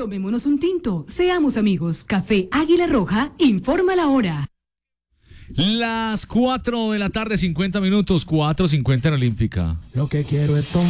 Tomémonos un tinto, seamos amigos. Café Águila Roja, informa la hora. Las 4 de la tarde, 50 minutos, 4:50 en Olímpica. Lo que quiero es tomar.